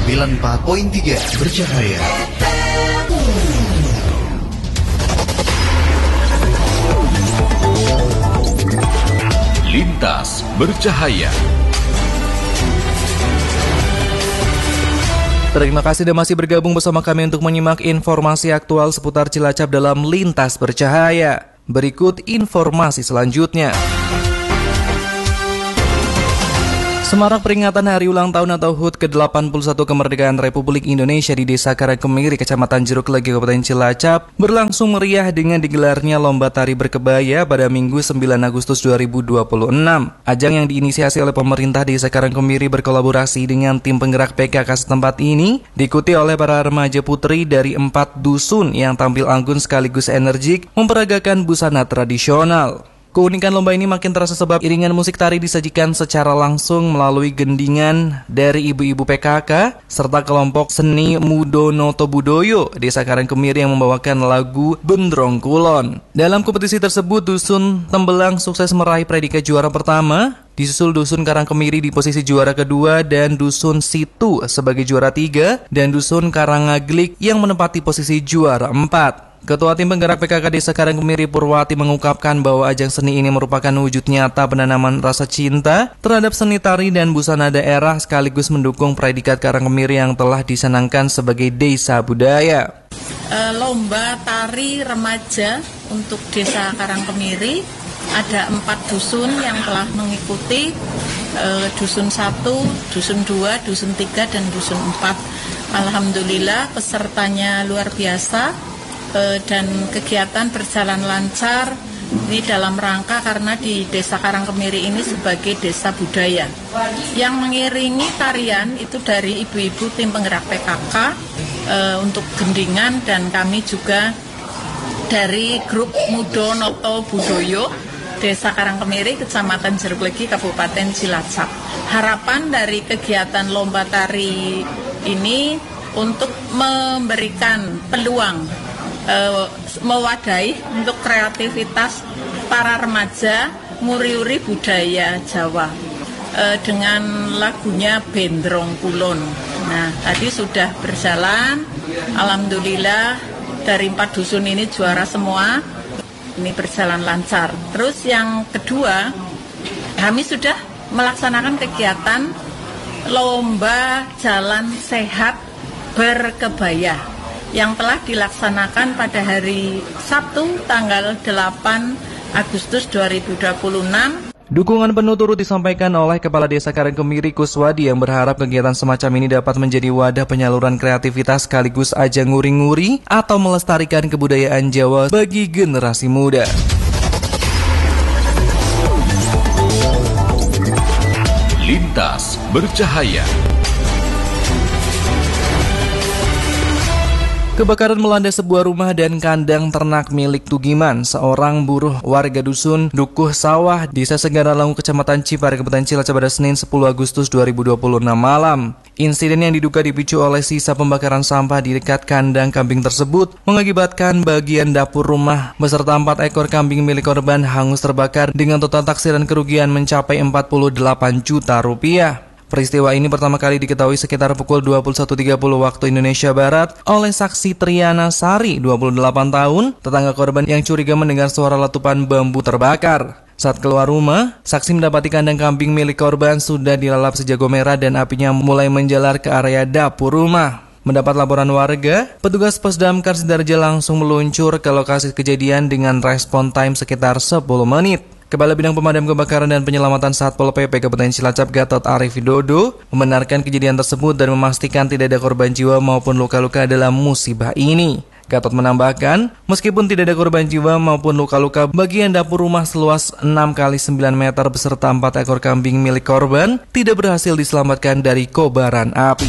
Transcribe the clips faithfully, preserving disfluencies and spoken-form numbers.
sembilan puluh empat koma tiga Bercahaya. Lintas Bercahaya. Terima kasih sudah masih bergabung bersama kami untuk menyimak informasi aktual seputar Cilacap dalam Lintas Bercahaya. Berikut informasi selanjutnya. Semarak peringatan Hari Ulang Tahun atau H U T ke delapan puluh satu Kemerdekaan Republik Indonesia di Desa Karangkemiri, Kecamatan Jeruk Legi, Kabupaten Cilacap berlangsung meriah dengan digelarnya Lomba Tari Berkebaya pada Minggu sembilan Agustus dua ribu dua puluh enam. Ajang yang diinisiasi oleh pemerintah Desa Karangkemiri berkolaborasi dengan tim penggerak P K K setempat ini diikuti oleh para remaja putri dari empat dusun yang tampil anggun sekaligus energik memperagakan busana tradisional. Keunikan lomba ini makin terasa sebab iringan musik tari disajikan secara langsung melalui gendingan dari ibu-ibu P K K serta kelompok seni Mudonoto Budoyo Desa Karangkemiri yang membawakan lagu Bendrong Kulon. Dalam kompetisi tersebut, Dusun Tembelang sukses meraih predikat juara pertama, disusul Dusun Karangkemiri di posisi juara kedua dan Dusun Situ sebagai juara tiga dan Dusun Karangaglik yang menempati posisi juara empat. Ketua Tim Penggerak P K K Desa Karangkemiri Purwati mengungkapkan bahwa ajang seni ini merupakan wujud nyata penanaman rasa cinta terhadap seni tari dan busana daerah sekaligus mendukung predikat Karangkemiri yang telah disenangkan sebagai desa budaya. E, lomba tari remaja untuk Desa Karangkemiri ada empat dusun yang telah mengikuti, e, dusun satu, dusun dua, dusun tiga, dan dusun empat. Alhamdulillah pesertanya luar biasa. Dan kegiatan berjalan lancar ini dalam rangka karena di Desa Karangkemiri ini sebagai desa budaya. Yang mengiringi tarian itu dari ibu-ibu tim penggerak P K K e, untuk gendingan, dan kami juga dari grup Mudonoto Budoyo Desa Karangkemiri, Kecamatan Jeruk Legi, Kabupaten Cilacap. Harapan dari kegiatan lomba tari ini untuk memberikan peluang Uh, mewadahi untuk kreativitas para remaja nguri-uri budaya Jawa uh, dengan lagunya Bendrong Kulon. Nah, tadi sudah berjalan, alhamdulillah dari empat dusun ini juara semua, ini berjalan lancar. Terus yang kedua, kami sudah melaksanakan kegiatan lomba jalan sehat berkebaya yang telah dilaksanakan pada hari Sabtu tanggal delapan Agustus dua ribu dua puluh enam. Dukungan penuh turut disampaikan oleh Kepala Desa Karangkemiri Kuswadi yang berharap kegiatan semacam ini dapat menjadi wadah penyaluran kreativitas sekaligus ajang nguri-nguri atau melestarikan kebudayaan Jawa bagi generasi muda. Lintas Bercahaya. Kebakaran melanda sebuah rumah dan kandang ternak milik Tugiman, seorang buruh warga dusun Dukuh Sawah, Desa Segaralangu, Kecamatan Cipari, Kabupaten Cilacap pada Senin sepuluh Agustus dua ribu dua puluh enam malam. Insiden yang diduga dipicu oleh sisa pembakaran sampah di dekat kandang kambing tersebut mengakibatkan bagian dapur rumah beserta empat ekor kambing milik korban hangus terbakar dengan total taksiran kerugian mencapai empat puluh delapan juta rupiah. Peristiwa ini pertama kali diketahui sekitar pukul dua puluh satu tiga puluh waktu Indonesia Barat oleh saksi Triana Sari, dua puluh delapan tahun, tetangga korban yang curiga mendengar suara letupan bambu terbakar. Saat keluar rumah, saksi mendapati kandang kambing milik korban sudah dilalap sejago merah dan apinya mulai menjalar ke area dapur rumah. Mendapat laporan warga, petugas Pos Damkar Sidoarjo langsung meluncur ke lokasi kejadian dengan respon time sekitar sepuluh menit. Kepala Bidang Pemadam Kebakaran dan Penyelamatan Satpol P P Kabupaten Cilacap Gatot Arif Widodo membenarkan kejadian tersebut dan memastikan tidak ada korban jiwa maupun luka-luka dalam musibah ini. Gatot menambahkan, meskipun tidak ada korban jiwa maupun luka-luka, bagian dapur rumah seluas enam kali sembilan meter beserta empat ekor kambing milik korban tidak berhasil diselamatkan dari kobaran api.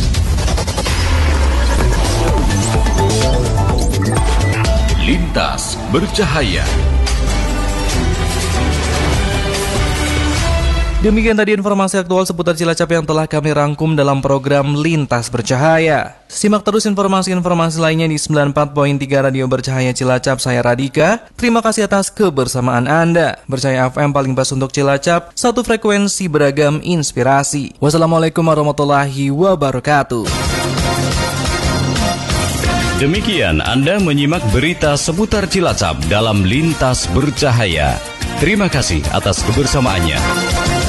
Lintas Bercahaya. Demikian tadi informasi aktual seputar Cilacap yang telah kami rangkum dalam program Lintas Bercahaya. Simak terus informasi-informasi lainnya di sembilan puluh empat koma tiga Radio Bercahaya Cilacap. Saya Radika. Terima kasih atas kebersamaan Anda. Bercahaya F M paling pas untuk Cilacap, satu frekuensi beragam inspirasi. Wassalamualaikum warahmatullahi wabarakatuh. Demikian Anda menyimak berita seputar Cilacap dalam Lintas Bercahaya. Terima kasih atas kebersamaannya.